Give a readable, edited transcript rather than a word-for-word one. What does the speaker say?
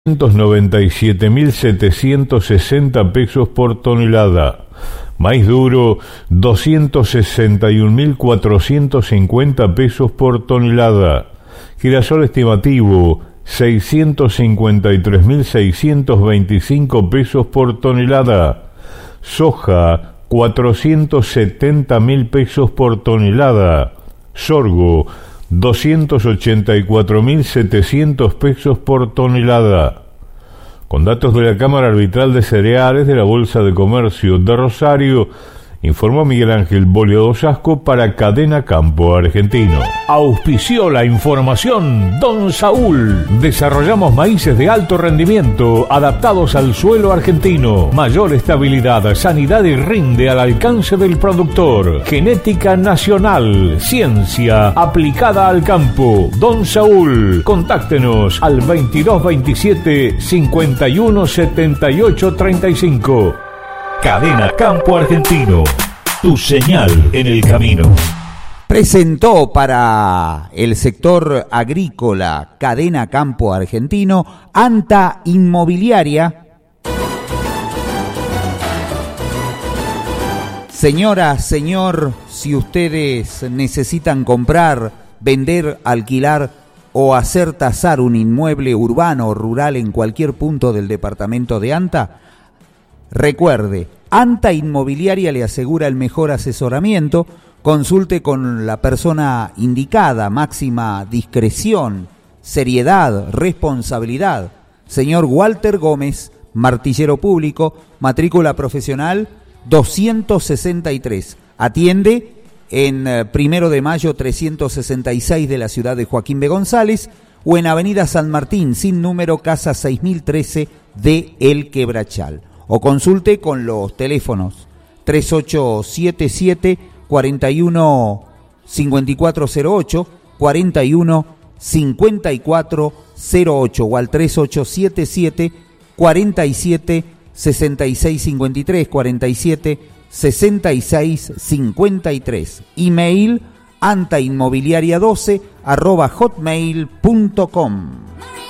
297.760 pesos por tonelada. Maíz duro, 261.450 pesos por tonelada. Girasol estimativo, 653.625 pesos por tonelada. Soja, 470.000 pesos por tonelada. Sorgo, 284.700 pesos por tonelada. Con datos de la Cámara Arbitral de Cereales de la Bolsa de Comercio de Rosario, informó Miguel Ángel Bolio Dosasco para Cadena Campo Argentino. Auspició la información Don Saúl. Desarrollamos maíces de alto rendimiento, adaptados al suelo argentino. Mayor estabilidad, sanidad y rinde al alcance del productor. Genética nacional, ciencia aplicada al campo. Don Saúl. Contáctenos al 2227 51 78 35. Cadena Campo Argentino, tu señal en el camino. Presentó para el sector agrícola Cadena Campo Argentino, Anta Inmobiliaria. Señora, señor, si ustedes necesitan comprar, vender, alquilar o hacer tasar un inmueble urbano o rural en cualquier punto del departamento de Anta, recuerde, Anta Inmobiliaria le asegura el mejor asesoramiento. Consulte con la persona indicada, máxima discreción, seriedad, responsabilidad. Señor Walter Gómez, martillero público, matrícula profesional 263. Atiende en 1 de Mayo 366 de la ciudad de Joaquín B. González o en Avenida San Martín, sin número, casa 6013 de El Quebrachal. O consulte con los teléfonos 3877 41 5408, 41 5408 o al 3877 47 66 53, 47 66 53. Email antainmobiliaria12 @hotmail.com.